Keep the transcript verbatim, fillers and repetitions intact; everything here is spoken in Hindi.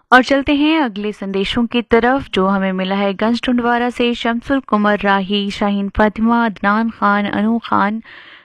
और चलते हैं अगले संदेशों की तरफ जो हमें मिला है गंज टुंडवारा से। शमसुल कुमर राही, शाहीन फातिमा, अदनान खान, अनु खान,